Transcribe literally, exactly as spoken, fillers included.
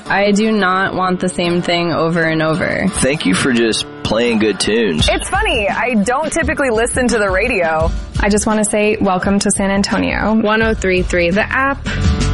I do not want the same thing over and over. Thank you for just playing good tunes. It's funny, I don't typically listen to the radio. I just want to say welcome to San Antonio. one oh three point three The App.